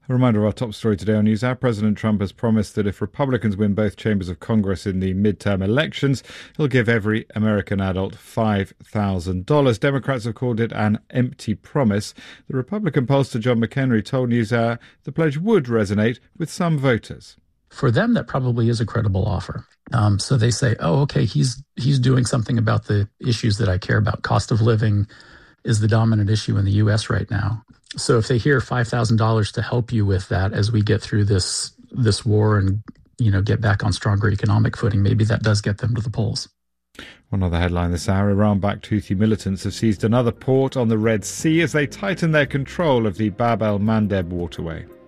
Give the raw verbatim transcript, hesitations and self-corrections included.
A reminder of our top story today on NewsHour. President Trump has promised that if Republicans win both chambers of Congress in the midterm elections, he'll give every American adult five thousand dollars. Democrats have called it an empty promise. The Republican pollster John McHenry told NewsHour the pledge would resonate with some voters. For them, that probably is a credible offer. Um, so they say, oh, okay, he's he's doing something about the issues that I care about. Cost of living is the dominant issue in the U S right now. So if they hear five thousand dollars to help you with that as we get through this this war and, you know, get back on stronger economic footing, maybe that does get them to the polls. One other headline this hour, Iran-backed Houthi militants have seized another port on the Red Sea as they tighten their control of the Bab el-Mandeb waterway.